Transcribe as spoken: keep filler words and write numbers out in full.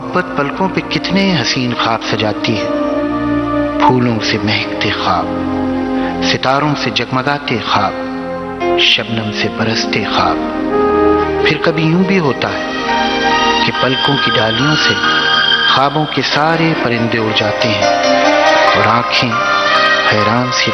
मोहब्बत पलकों पे कितने हसीन ख्वाब सजाती है। फूलों से महकते ख्वाब, सितारों से जगमगाते ख्वाब, शबनम से बरसते ख्वाब। फिर कभी यूं भी होता है कि पलकों की डालियों से ख्वाबों के सारे परिंदे उड़ जाते हैं और आंखें हैरान सी